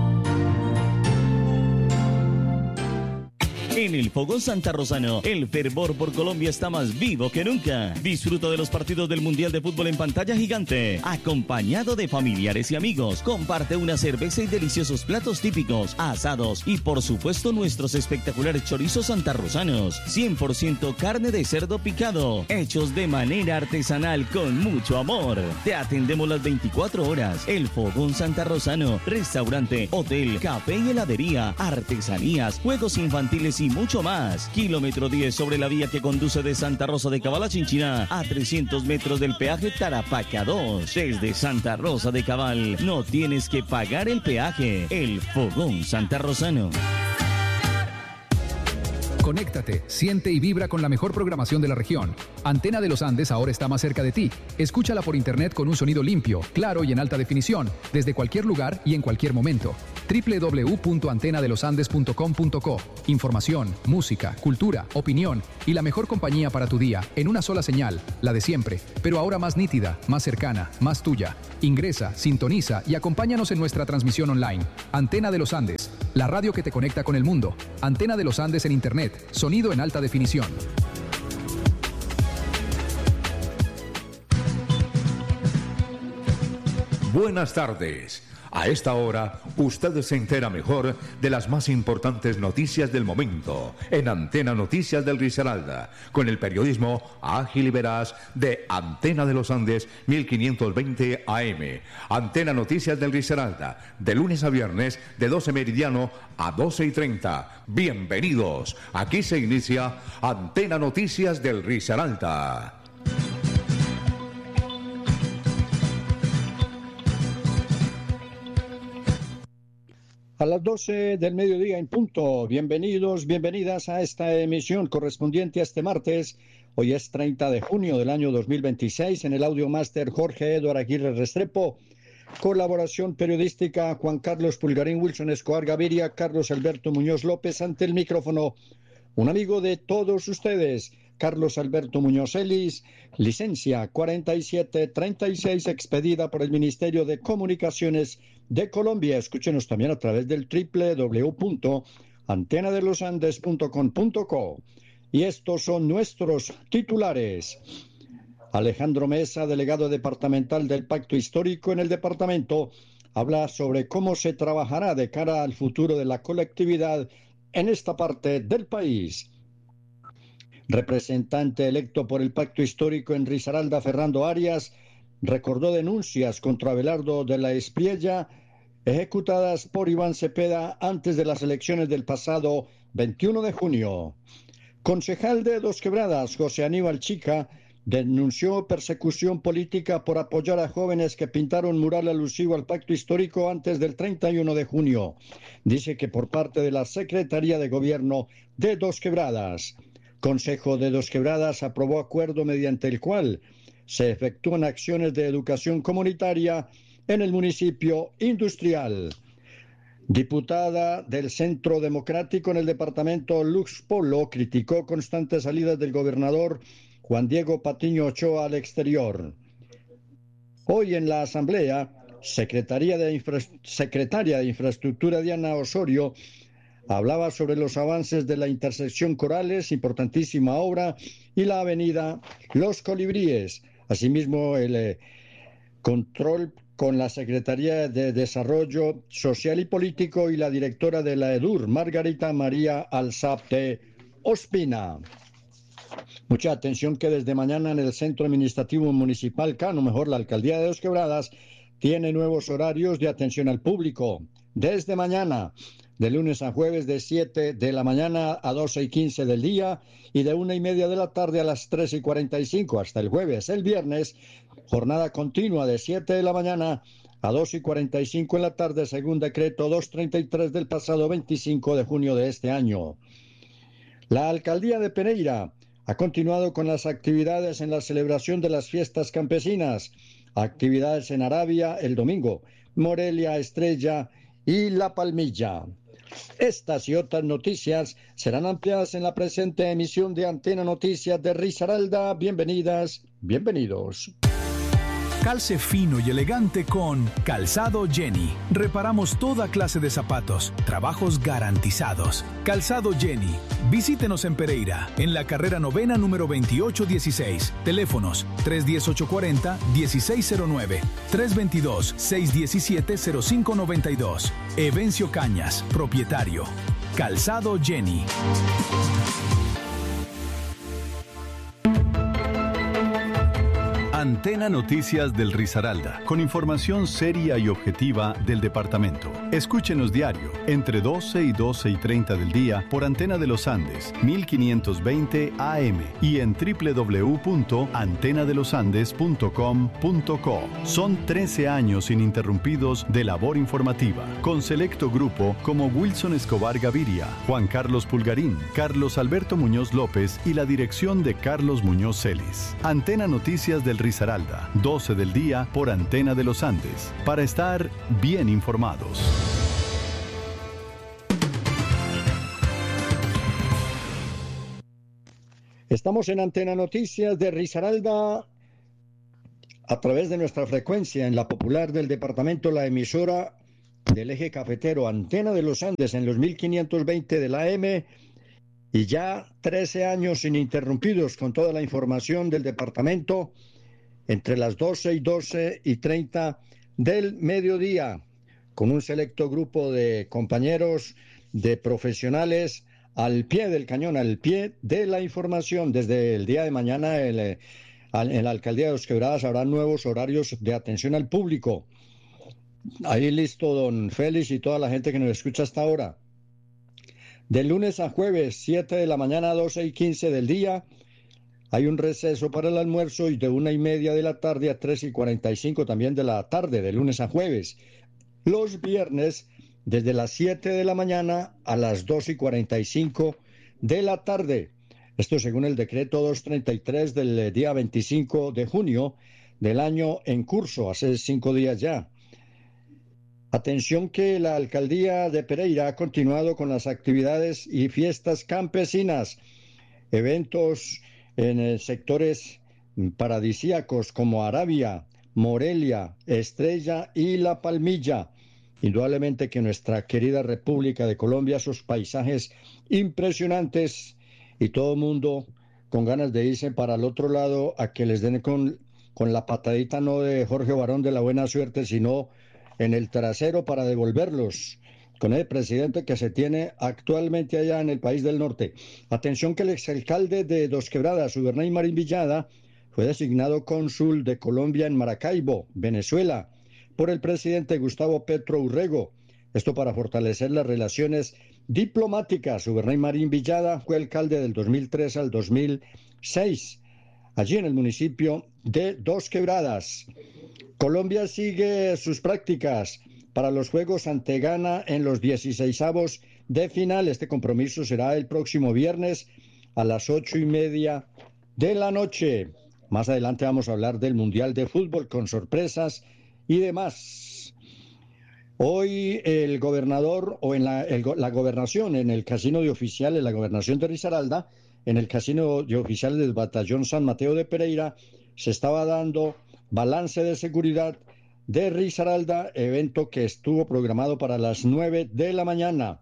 En el Fogón Santarrosano, el fervor por Colombia está más vivo que nunca. Disfruta de los partidos del Mundial de Fútbol en pantalla gigante, acompañado de familiares y amigos. Comparte una cerveza y deliciosos platos típicos, asados y por supuesto nuestros espectaculares chorizos santarrosanos. 100% carne de cerdo picado, hechos de manera artesanal con mucho amor. Te atendemos las 24 horas. El Fogón Santarrosano, restaurante, hotel, café y heladería, artesanías, juegos infantiles y mucho más. Kilómetro 10 sobre la vía que conduce de Santa Rosa de Cabal a Chinchiná, a 300 metros del peaje Tarapaca 2. Desde Santa Rosa de Cabal no tienes que pagar el peaje. El Fogón Santarrosano. Conéctate, siente y vibra con la mejor programación de la región. Antena de los Andes ahora está más cerca de ti. Escúchala por internet con un sonido limpio, claro y en alta definición, desde cualquier lugar y en cualquier momento. www.antenadelosandes.com.co. Información, música, cultura, opinión y la mejor compañía para tu día en una sola señal, la de siempre, pero ahora más nítida, más cercana, más tuya. Ingresa, sintoniza y acompáñanos en nuestra transmisión online. Antena de los Andes, la radio que te conecta con el mundo. Antena de los Andes en internet. Sonido en alta definición. Buenas tardes. A esta hora, usted se entera mejor de las más importantes noticias del momento en Antena Noticias del Risaralda, con el periodismo ágil y veraz de Antena de los Andes 1520 AM. Antena Noticias del Risaralda, de lunes a viernes, de 12 meridiano a 12:30. Bienvenidos. Aquí se inicia Antena Noticias del Risaralda. A las 12 del mediodía en punto. Bienvenidos, bienvenidas a esta emisión correspondiente a este martes. Hoy es 30 de junio del año 2026. En el audio máster Jorge Eduardo Aguirre Restrepo. Colaboración periodística Juan Carlos Pulgarín, Wilson Escobar Gaviria, Carlos Alberto Muñoz López. Ante el micrófono, un amigo de todos ustedes, Carlos Alberto Muñoz Celis, licencia 4736, expedida por el Ministerio de Comunicaciones de Colombia. Escúchenos también a través del www.antenadelosandes.com.co. Y estos son nuestros titulares. Alejandro Mesa, delegado departamental del Pacto Histórico en el departamento, habla sobre cómo se trabajará de cara al futuro de la colectividad en esta parte del país. Representante electo por el Pacto Histórico en Risaralda, Fernando Arias, recordó denuncias contra Abelardo de la Espriella ejecutadas por Iván Cepeda antes de las elecciones del pasado 21 de junio. Concejal de Dos Quebradas, José Aníbal Chica, denunció persecución política por apoyar a jóvenes que pintaron mural alusivo al Pacto Histórico antes del 31 de junio. Dice que por parte de la Secretaría de Gobierno de Dos Quebradas. Consejo de Dos Quebradas aprobó acuerdo mediante el cual se efectúan acciones de educación comunitaria en el municipio industrial. Diputada del Centro Democrático en el departamento, Luz Polo, criticó constantes salidas del gobernador Juan Diego Patiño Ochoa al exterior. Hoy en la Asamblea, secretaria de Infraestructura Diana Osorio hablaba sobre los avances de la intersección Corales, importantísima obra, y la avenida Los Colibríes. Asimismo, el control con la Secretaría de Desarrollo Social y Político y la directora de la EDUR, Margarita María Alzate Ospina. Mucha atención que desde mañana en el Centro Administrativo Municipal Cano, mejor la Alcaldía de Dos Quebradas, tiene nuevos horarios de atención al público. Desde mañana, de lunes a jueves, de 7 de la mañana a 12:15 del día y de 1:30 de la tarde a las 3:45 hasta el jueves. El viernes, jornada continua de 7 de la mañana a 2:45 en la tarde, según decreto 233 del pasado 25 de junio de este año. La Alcaldía de Pereira ha continuado con las actividades en la celebración de las fiestas campesinas, actividades en Arabia el domingo, Morelia, Estrella y La Palmilla. Estas y otras noticias serán ampliadas en la presente emisión de Antena Noticias de Risaralda. Bienvenidas, bienvenidos. Calce fino y elegante con Calzado Jenny. Reparamos toda clase de zapatos, trabajos garantizados. Calzado Jenny. Visítenos en Pereira, en la carrera 9ª número 2816. Teléfonos 310-840-1609, 322-617-0592. Evencio Cañas, propietario. Calzado Jenny. Antena Noticias del Risaralda, con información seria y objetiva del departamento. Escúchenos diario, entre 12 y 12:30 del día, por Antena de los Andes, 1520 AM, y en www.antenadelosandes.com.co. Son 13 años ininterrumpidos de labor informativa, con selecto grupo como Wilson Escobar Gaviria, Juan Carlos Pulgarín, Carlos Alberto Muñoz López y la dirección de Carlos Muñoz Celis. Antena Noticias del Risaralda, 12 del día por Antena de los Andes, para estar bien informados. Estamos en Antena Noticias de Risaralda a través de nuestra frecuencia en la popular del departamento, la emisora del eje cafetero Antena de los Andes en los 1520 de la AM, y ya 13 años ininterrumpidos con toda la información del departamento entre las 12 y 12:30 del mediodía, con un selecto grupo de compañeros, de profesionales al pie del cañón, al pie de la información. Desde el día de mañana en la Alcaldía de Dos Quebradas habrá nuevos horarios de atención al público. Ahí listo don Félix y toda la gente que nos escucha hasta ahora. De lunes a jueves, 7 de la mañana a 12:15 del día, hay un receso para el almuerzo, y de 1:30 de la tarde a 3:45 también de la tarde, de lunes a jueves. Los viernes, desde las 7 de la mañana a las 2:45 de la tarde. Esto según el decreto 233 del día 25 de junio del año en curso, hace 5 días ya. Atención que la Alcaldía de Pereira ha continuado con las actividades y fiestas campesinas, eventos en sectores paradisíacos como Arabia, Morelia, Estrella y La Palmilla. Indudablemente que nuestra querida República de Colombia, esos paisajes impresionantes y todo el mundo con ganas de irse para el otro lado a que les den con la patadita no de Jorge Barón de la buena suerte, sino en el trasero para devolverlos con el presidente que se tiene actualmente allá en el país del norte. Atención que el exalcalde de Dos Quebradas, Ubernay Marín Villada, fue designado cónsul de Colombia en Maracaibo, Venezuela, por el presidente Gustavo Petro Urrego. Esto para fortalecer las relaciones diplomáticas. Ubernay Marín Villada fue alcalde del 2003 al 2006, allí en el municipio de Dos Quebradas. Colombia sigue sus prácticas para los Juegos ante Ghana en los 16avos de final. Este compromiso será el próximo viernes a las 8:30 de la noche. Más adelante vamos a hablar del Mundial de Fútbol con sorpresas y demás. Hoy el gobernador, o en la gobernación, en el casino de oficiales, la gobernación de Risaralda, en el casino de oficiales del Batallón San Mateo de Pereira, se estaba dando balance de seguridad de Risaralda, evento que estuvo programado para las 9 de la mañana.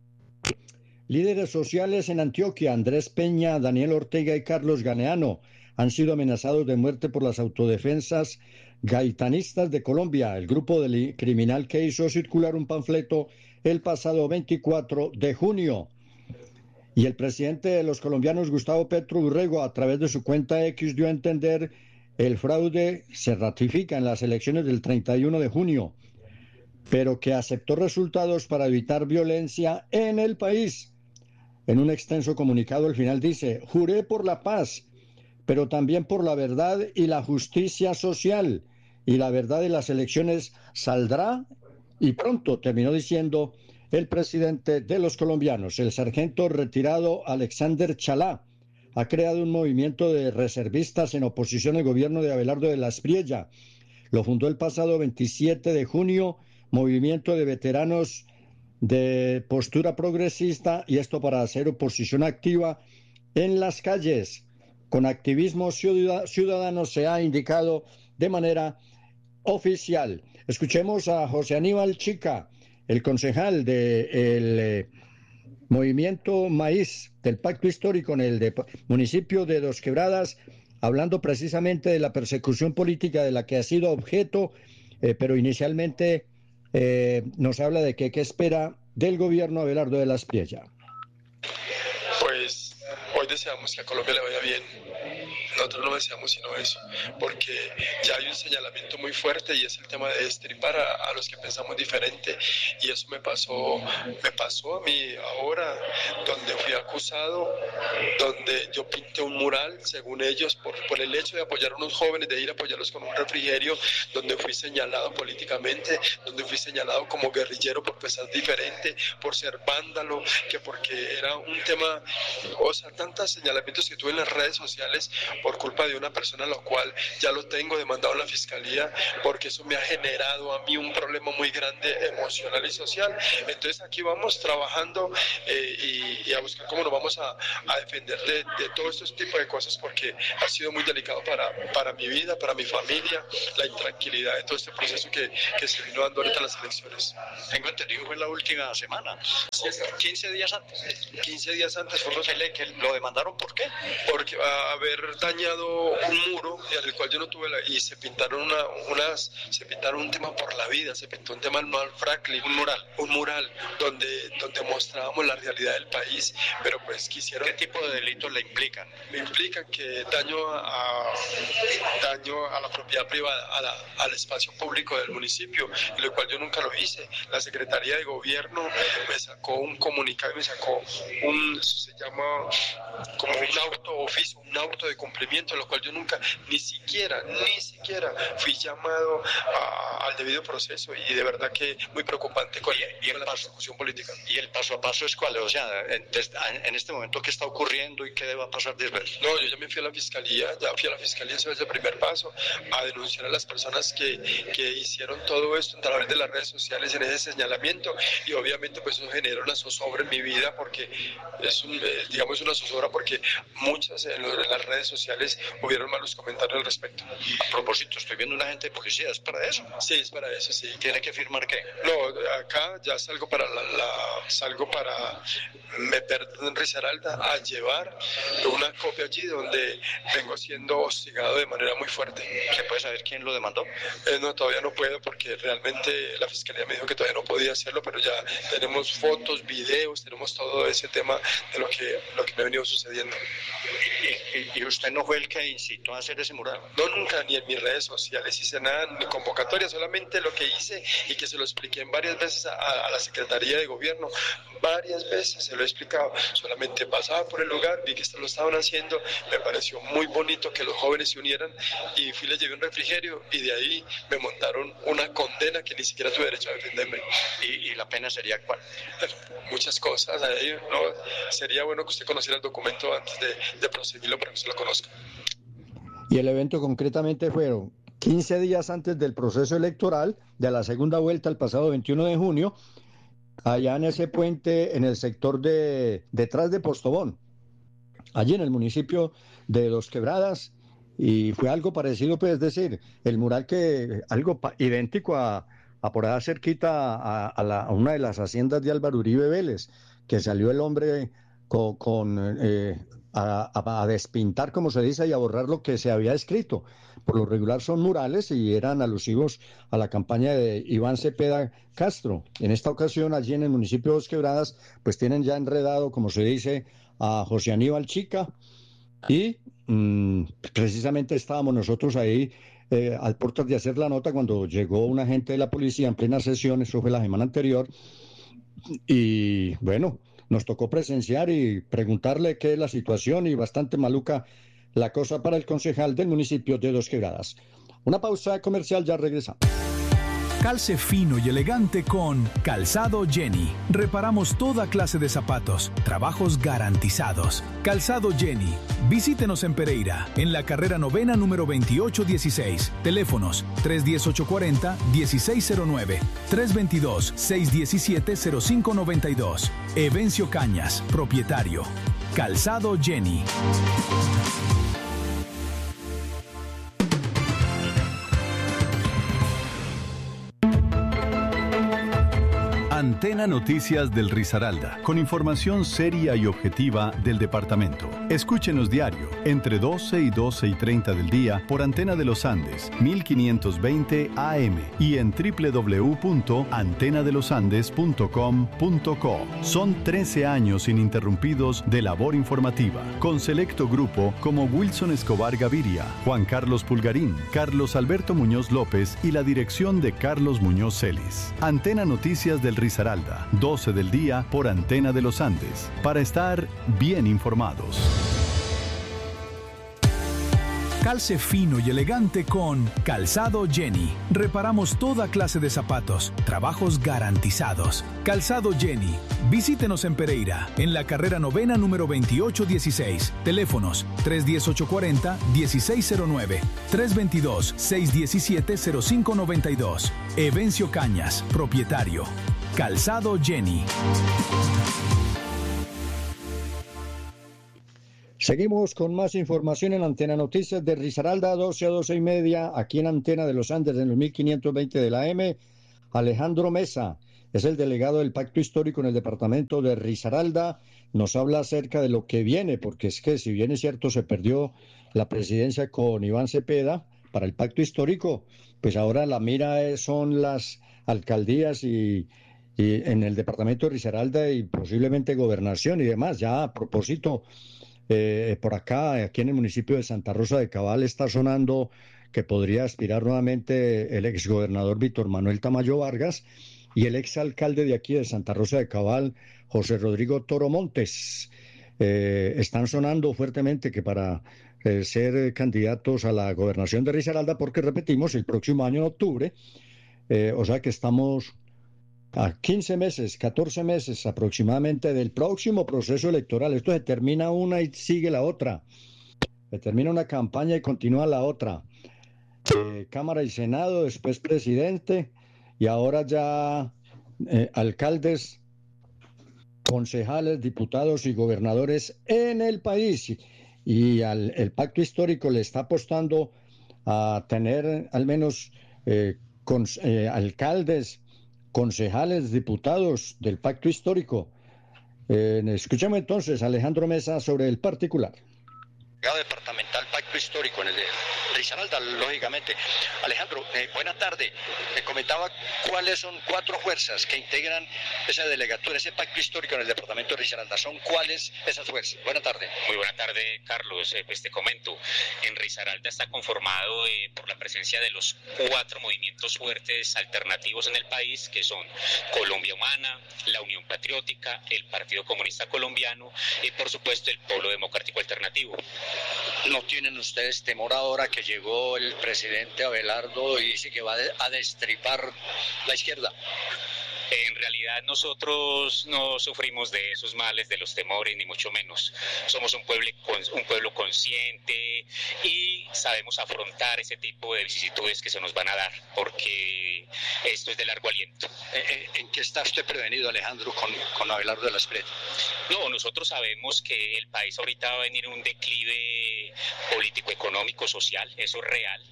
Líderes sociales en Antioquia, Andrés Peña, Daniel Ortega y Carlos Ganeano, han sido amenazados de muerte por las autodefensas gaitanistas de Colombia, el grupo criminal que hizo circular un panfleto el pasado 24 de junio. Y el presidente de los colombianos, Gustavo Petro Urrego, a través de su cuenta X, dio a entender el fraude se ratifica en las elecciones del 31 de junio, pero que aceptó resultados para evitar violencia en el país. En un extenso comunicado al final dice: juré por la paz, pero también por la verdad y la justicia social, y la verdad de las elecciones saldrá y pronto, terminó diciendo el presidente de los colombianos. El sargento retirado Alexander Chalá ha creado un movimiento de reservistas en oposición al gobierno de Abelardo de la Espriella. Lo fundó el pasado 27 de junio, movimiento de veteranos de postura progresista, y esto para hacer oposición activa en las calles. Con activismo ciudadano, se ha indicado de manera oficial. Escuchemos a José Aníbal Chica, el concejal del Movimiento Maíz del Pacto Histórico en el municipio de Dos Quebradas, hablando precisamente de la persecución política de la que ha sido objeto, pero inicialmente nos habla de qué espera del gobierno Abelardo de la Espriella. Pues hoy deseamos que a Colombia le vaya bien. Nosotros no deseamos sino eso, porque ya hay un señalamiento muy fuerte y es el tema de destripar a los que pensamos diferente, y eso me pasó a mí ahora, donde fui acusado, donde yo pinté un mural, según ellos, por el hecho de apoyar a unos jóvenes, de ir a apoyarlos con un refrigerio, donde fui señalado políticamente, donde fui señalado como guerrillero por pensar diferente, por ser vándalo, que porque era un tema, o sea, tantos señalamientos que tuve en las redes sociales por culpa de una persona, lo cual ya lo tengo demandado en la fiscalía, porque eso me ha generado a mí un problema muy grande emocional y social. Entonces aquí vamos trabajando y a buscar cómo nos vamos a defender de todos estos tipos de cosas, porque ha sido muy delicado para mi vida, para mi familia, la intranquilidad de todo este proceso que se vino dando ahorita en las elecciones. Tengo entendido que fue la última semana, 15 días antes. 15 días antes fue que lo demandaron, ¿por qué? Porque haber dañado un muro en el cual yo no tuve y se pintaron se pintaron un tema por la vida, se pintó un tema Manuel Franklin, un mural donde mostrábamos la realidad del país, pero pues quisieron. ¿Qué tipo de delitos le implican? Me implican que daño a la propiedad privada, al espacio público del municipio, lo cual yo nunca lo hice. La Secretaría de Gobierno me sacó un comunicado, me sacó se llama como un auto de cumplimiento incumplimiento, lo cual yo nunca, ni siquiera fui llamado al debido proceso, y de verdad que muy preocupante con la persecución política. ¿Y el paso a paso es cuál? O sea, en este momento, ¿qué está ocurriendo y qué va a pasar después? No, yo ya me fui a la fiscalía, eso es el primer paso, a denunciar a las personas que hicieron todo esto a través de las redes sociales en ese señalamiento, y obviamente pues eso genera una zozobra en mi vida, porque es una zozobra porque muchas en las redes sociales hubieron malos comentarios al respecto. A propósito, estoy viendo un agente de policía, ¿es para eso? Sí, es para eso, sí. ¿Tiene que firmar qué? No, acá ya salgo para meterme en Risaralda a llevar una copia allí donde vengo siendo hostigado de manera muy fuerte. ¿Se puede saber quién lo demandó? No, todavía no puedo, porque realmente la fiscalía me dijo que todavía no podía hacerlo, pero ya tenemos fotos, videos, tenemos todo ese tema de lo que me ha venido sucediendo. ¿Y usted no fue el que incitó a hacer ese mural? No, nunca, ni en mis redes sociales hice nada, ni convocatoria, solamente lo que hice, y que se lo expliqué varias veces a la Secretaría de Gobierno, varias veces se lo he explicado. Solamente pasaba por el lugar, vi que esto lo estaban haciendo, me pareció muy bonito que los jóvenes se unieran, y fui, les llevé un refrigerio, y de ahí me montaron una condena que ni siquiera tuve derecho a defenderme. ¿Y la pena sería cuál? Muchas cosas. Ahí, ¿no? Sería bueno que usted conociera el documento antes de proseguirlo para que usted lo conozca. Y el evento concretamente fueron 15 días antes del proceso electoral de la segunda vuelta, el pasado 21 de junio, allá en ese puente, en el sector detrás de Postobón, allí en el municipio de Dos Quebradas, y fue algo parecido, pues, es decir, el mural idéntico a por allá cerquita a una de las haciendas de Álvaro Uribe Vélez, que salió el hombre a despintar, como se dice, y a borrar lo que se había escrito. Por lo regular son murales y eran alusivos a la campaña de Iván Cepeda Castro. En esta ocasión, allí en el municipio de Dos Quebradas, pues tienen ya enredado, como se dice, a José Aníbal Chica, y precisamente estábamos nosotros ahí al portas de hacer la nota cuando llegó un agente de la policía en plena sesión, eso fue la semana anterior, y bueno, nos tocó presenciar y preguntarle qué es la situación, y bastante maluca la cosa para el concejal del municipio de Dos Quebradas. Una pausa comercial, ya regresamos. Calce fino y elegante con Calzado Jenny. Reparamos toda clase de zapatos, trabajos garantizados. Calzado Jenny. Visítenos en Pereira, en la carrera 9ª número 2816. Teléfonos 310-840-1609, 322-617-0592. Evencio Cañas, propietario. Calzado Jenny. Antena Noticias del Risaralda, con información seria y objetiva del departamento. Escúchenos diario, entre 12 y 12 y 30 del día, por Antena de los Andes, 1520 AM, y en www.antenadelosandes.com.co. Son 13 años ininterrumpidos de labor informativa, con selecto grupo como Wilson Escobar Gaviria, Juan Carlos Pulgarín, Carlos Alberto Muñoz López y la dirección de Carlos Muñoz Celis. Antena Noticias del Risaralda, 12 del día por Antena de los Andes, para estar bien informados. Calce fino y elegante con Calzado Jenny. Reparamos toda clase de zapatos, trabajos garantizados. Calzado Jenny. Visítenos en Pereira, en la carrera 9ª número 2816. Teléfonos 310-840-1609, 322-617-0592. Evencio Cañas, propietario. Calzado Jenny. Seguimos con más información en Antena Noticias de Risaralda, 12 a 12 y media, aquí en Antena de los Andes, en los 1520 de la M. Alejandro Mesa es el delegado del Pacto Histórico en el departamento de Risaralda. Nos habla acerca de lo que viene, porque es que, si bien es cierto, se perdió la presidencia con Iván Cepeda para el Pacto Histórico, pues ahora la mira son las alcaldías y en el departamento de Risaralda, y posiblemente gobernación y demás. Ya a propósito, por acá, aquí en el municipio de Santa Rosa de Cabal, está sonando que podría aspirar nuevamente el exgobernador Víctor Manuel Tamayo Vargas y el exalcalde de aquí de Santa Rosa de Cabal, José Rodrigo Toro Montes. Están sonando fuertemente que para ser candidatos a la gobernación de Risaralda, porque repetimos, el próximo año en octubre, o sea que estamos a 15 meses, 14 meses aproximadamente del próximo proceso electoral. Esto se termina una y sigue la otra. Se termina una campaña y continúa la otra. Cámara y Senado, después presidente, y ahora ya alcaldes, concejales, diputados y gobernadores en el país. Y el pacto histórico le está apostando a tener al menos alcaldes, concejales, diputados del pacto histórico. Escuchemos entonces a Alejandro Mesa sobre el particular. Departamental Pacto Histórico en el de Risaralda, lógicamente. Alejandro, buena tarde. Me comentaba cuáles son 4 fuerzas que integran esa delegatura, ese pacto histórico en el departamento de Risaralda. ¿Son cuáles esas fuerzas? Buena tarde. Muy buena tarde, Carlos. Pues te comento, en Risaralda está conformado por la presencia de los 4 movimientos fuertes alternativos en el país, que son Colombia Humana, la Unión Patriótica, el Partido Comunista Colombiano y por supuesto el Polo Democrático Alternativo. ¿No tienen ustedes temor ahora que llegó el presidente Abelardo y dice que va a destripar la izquierda? En realidad nosotros no sufrimos de esos males, de los temores, ni mucho menos. Somos un pueblo consciente y sabemos afrontar ese tipo de vicisitudes que se nos van a dar, porque esto es de largo aliento. ¿En qué está usted prevenido, Alejandro, con Abelardo de la Espriella? No, nosotros sabemos que el país ahorita va a venir en un declive político, económico, social, eso es real,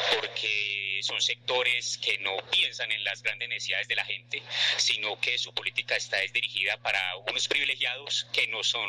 porque son sectores que no piensan en las grandes necesidades de la gente, sino que su política está dirigida para unos privilegiados que no son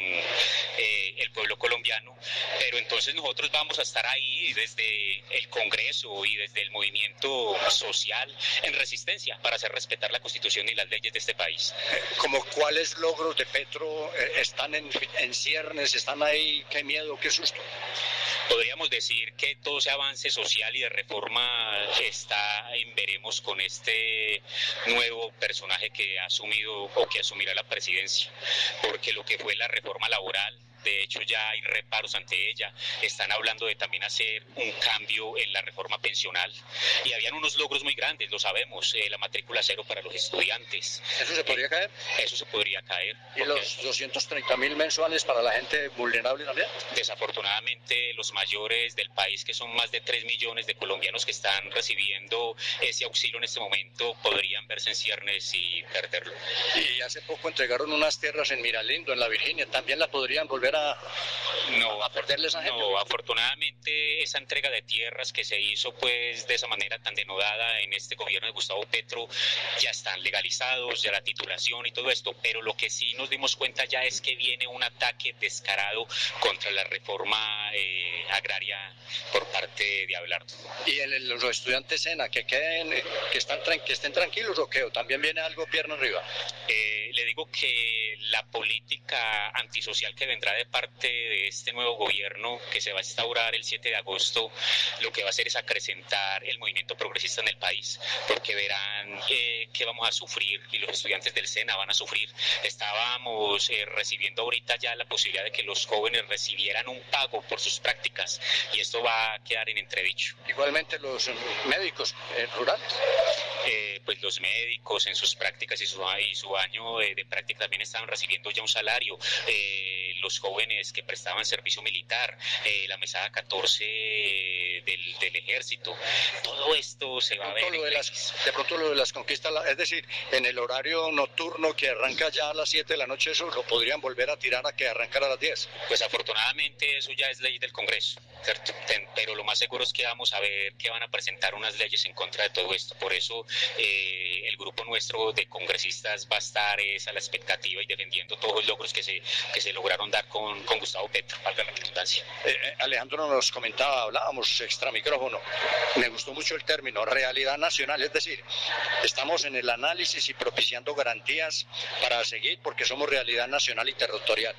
el pueblo colombiano. Pero entonces nosotros vamos a estar ahí desde el Congreso y desde el movimiento social en resistencia para hacer respetar la Constitución y las leyes de este país. ¿Como cuáles logros de Petro están en ciernes, están ahí? ¿Qué miedo, qué susto? Podríamos decir que todo ese avance social y de reforma está en veremos con este nuevo personaje que ha asumido o que asumirá la presidencia, porque lo que fue la reforma laboral, de hecho ya hay reparos ante ella, están hablando de también hacer un cambio en la reforma pensional y habían unos logros muy grandes, lo sabemos, la matrícula cero para los estudiantes. ¿Eso se podría caer? Eso se podría caer. ¿Y los 230.000 mensuales para la gente vulnerable también? Desafortunadamente los mayores del país, que son más de 3 millones de colombianos que están recibiendo ese auxilio en este momento, podrían verse en ciernes y perderlo. Y hace poco entregaron unas tierras en Miralindo, en la Virginia, ¿también la podrían volver a perderles a gente? No, afortunadamente esa entrega de tierras que se hizo pues de esa manera tan denodada en este gobierno de Gustavo Petro ya están legalizados, ya la titulación y todo esto, pero lo que sí nos dimos cuenta ya es que viene un ataque descarado contra la reforma agraria por parte de Abelardo. ¿Y los estudiantes SENA que estén tranquilos o qué? ¿O también viene algo pierna arriba? Le digo que la política antisocial que vendrá de parte de este nuevo gobierno que se va a instaurar el 7 de agosto, lo que va a hacer es acrecentar el movimiento progresista en el país, porque verán que vamos a sufrir y los estudiantes del SENA van a sufrir. Estábamos recibiendo ahorita ya la posibilidad de que los jóvenes recibieran un pago por sus prácticas y esto va a quedar en entredicho. Igualmente los médicos rurales. Pues los médicos en sus prácticas y su año de práctica también estaban recibiendo ya un salario. Los jóvenes que prestaban servicio militar, la mesada 14 del ejército, todo esto se va a ver. De pronto lo de las conquistas, es decir, en el horario nocturno que arranca ya a las 7 de la noche, eso lo podrían volver a tirar a que arrancara a las 10. Pues afortunadamente eso ya es ley del Congreso, ¿cierto? Pero lo más seguro es que vamos a ver que van a presentar unas leyes en contra de todo esto. Por eso el grupo nuestro de congresistas va a estar a la expectativa y defendiendo todos los logros que se lograron dar con Gustavo Petro, valga la redundancia. Alejandro nos comentaba, hablábamos extra micrófono, me gustó mucho el término, realidad nacional, es decir, estamos en el análisis y propiciando garantías para seguir porque somos realidad nacional y territorial.